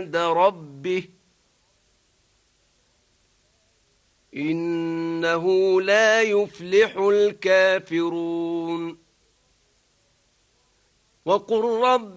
بعد ربه إنه لا يفلح الكافرون وقل رب